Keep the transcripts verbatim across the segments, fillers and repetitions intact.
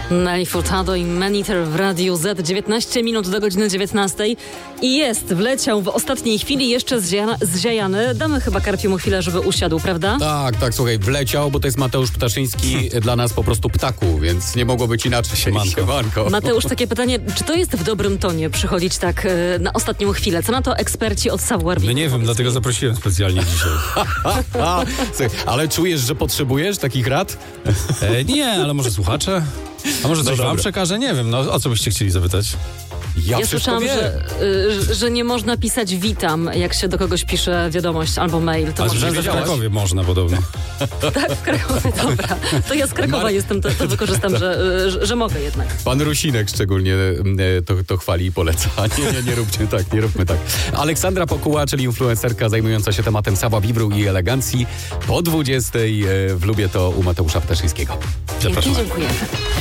Nelly Furtado i Maniter w Radiu Z. dziewiętnaście minut do godziny dziewiętnastej. I jest, wleciał w ostatniej chwili jeszcze zziana, zziajany. Damy chyba Karpiemu chwilę, żeby usiadł, prawda? Tak, tak, słuchaj, wleciał, bo to jest Mateusz Ptaszyński, dla nas po prostu ptaku, więc nie mogło być inaczej. Siemanko. Siemanko. Mateusz, takie pytanie, czy to jest w dobrym tonie przychodzić tak e, na ostatnią chwilę? Co na to eksperci od Savoir No nie wiem, dlatego zaprosiłem specjalnie dzisiaj. A, słuchaj, ale czujesz, że potrzebujesz takich rad? E, nie, ale może słuchacze? A może No coś dobra. wam przekażę? Nie wiem, no o co byście chcieli zapytać? Ja, Ja słyszałam, że, y, że nie można pisać witam, jak się do kogoś pisze wiadomość albo mail. To A może... że w wiedziałaś? Krakowie można podobno. Tak, w Krakowie, dobra. To ja z Krakowa Mar- jestem, to, to wykorzystam, że, że, że mogę jednak. Pan Rusinek szczególnie e, to, to chwali i poleca. Nie, nie, nie róbcie tak, nie róbmy tak. Aleksandra Pokuła, czyli influencerka zajmująca się tematem savoir-vivre i elegancji. Po dwudziestej e, w Lubię to u Mateusza Ptaszyńskiego. Pięknie Zapraszam. dziękujemy.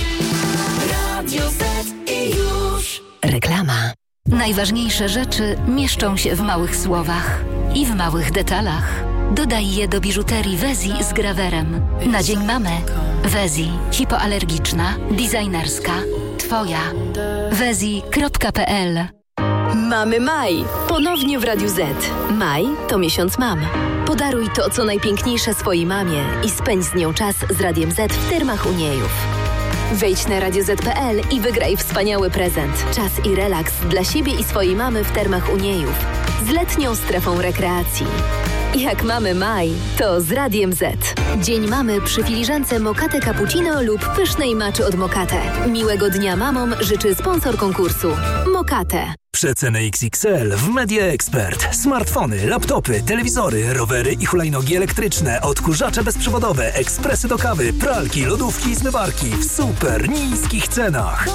Reklama. Najważniejsze rzeczy mieszczą się w małych słowach i w małych detalach. Dodaj je do biżuterii Wezi z grawerem. Na Dzień Mamy. Wezi. Hipoalergiczna, designerska, twoja. wezi kropka pe el. Mamy maj. Ponownie w Radiu Z. Maj to miesiąc mam. Podaruj to, co najpiękniejsze swojej mamie i spędź z nią czas z Radiem Z w termach Uniejów. Wejdź na radio zet kropka pe el i wygraj wspaniały prezent. Czas i relaks dla siebie i swojej mamy w termach Uniejów. Z letnią strefą rekreacji. Jak mamy maj, to z Radiem Z. Dzień mamy przy filiżance Mokate Cappuccino lub pysznej maczy od Mokate. Miłego dnia mamom życzy sponsor konkursu Mokate. Przeceny iks iks el w Media Expert. Smartfony, laptopy, telewizory, rowery i hulajnogi elektryczne, odkurzacze bezprzewodowe, ekspresy do kawy, pralki, lodówki i zmywarki w super niskich cenach.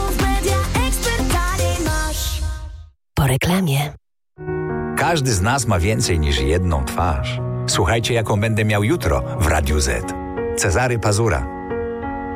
Po reklamie. Każdy z nas ma więcej niż jedną twarz. Słuchajcie, jaką będę miał jutro w Radiu Z. Cezary Pazura.